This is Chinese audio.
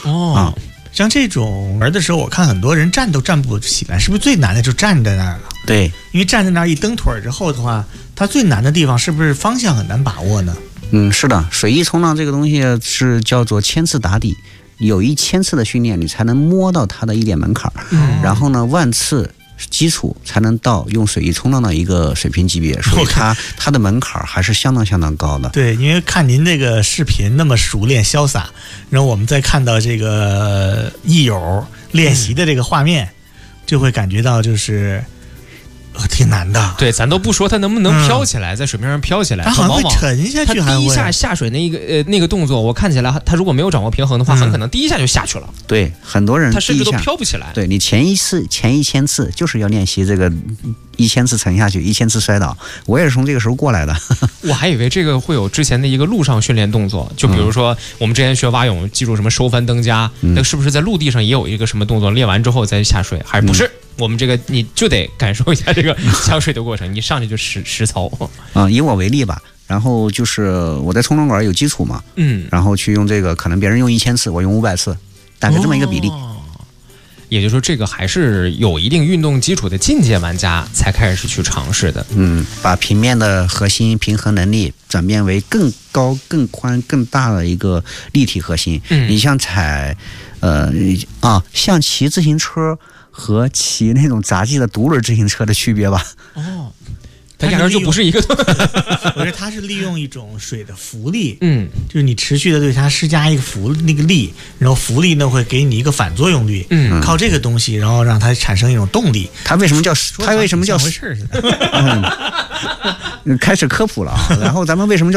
像这种玩的时候，我看很多人站都站不起来，是不是最难的就站在那儿了？ 对， 因为站在那儿一蹬腿之后的话，它最难的地方是不是方向很难把握呢？ 是的，水翼冲浪这个东西是叫做千次打底，有1000次的训练，你才能摸到它的一点门槛，然后呢，万次基础才能到用水翼冲浪的一个水平级别，所以它的门槛还是相当高的。 对，因为看您这个视频那么熟练潇洒，然后我们再看到这个益友练习的这个画面，就会感觉到就是挺难的。 对，咱都不说它能不能飘起来，在水面上飘起来， 它好像会沉下去， 它第一下下水那个动作，我看起来它如果没有掌握平衡的话，很可能第一下就下去了。 对，很多人它甚至都飘不起来。 对，你前1000次就是要练习这个1000次沉下去，1000次摔倒。我也是从这个时候过来的。 我还以为这个会有之前的一个陆上训练动作，就比如说我们之前学蛙泳，记住什么收帆登家，那是不是在陆地上也有一个什么动作，练完之后再下水？还是不是？我们这个你就得感受一下这个下水的过程，你上去就实操。 以我为例吧，然后就是我在冲浪馆有基础嘛，然后去用这个，可能别人用1000次，我用500次，大概这么一个比例。 也就是说，这个还是有一定运动基础的进阶玩家才开始去尝试的。 把平面的核心平衡能力转变为更高、更宽、更大的一个立体核心。你像像骑自行车和骑那种杂技的独轮自行车的区别吧。 它压根就不是一个。 我觉得它是利用一种水的浮力，就是你持续的对它施加一个那个力，然后浮力呢会给你一个反作用力，靠这个东西，然后让它产生一种动力。 它为什么叫回事似的？ 开始科普了啊？然后咱们为什么叫